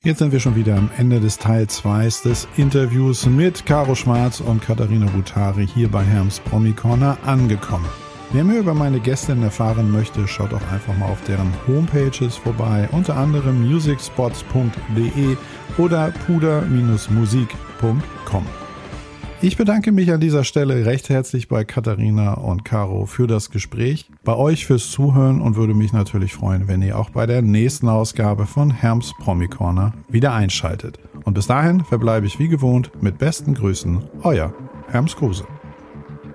Jetzt sind wir schon wieder am Ende des Teil 2 des Interviews mit Caro Schwarz und Katharina Boutari hier bei Herms Promi Corner angekommen. Wer mehr über meine Gästin erfahren möchte, schaut auch einfach mal auf deren Homepages vorbei, unter anderem musicspots.de oder puder-musik.com. Ich bedanke mich an dieser Stelle recht herzlich bei Katharina und Caro für das Gespräch, bei euch fürs Zuhören und würde mich natürlich freuen, wenn ihr auch bei der nächsten Ausgabe von Herms Promi Corner wieder einschaltet. Und bis dahin verbleibe ich wie gewohnt mit besten Grüßen, euer Herms Kruse.